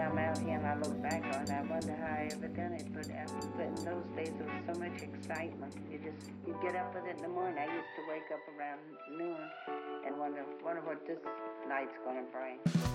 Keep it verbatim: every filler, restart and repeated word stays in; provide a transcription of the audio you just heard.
I'm out here and I look back on it, I wonder how I ever done it. But after, but in those days, there was so much excitement. You just, you get up with it in the morning. I used to wake up around noon and wonder, wonder what this night's gonna bring.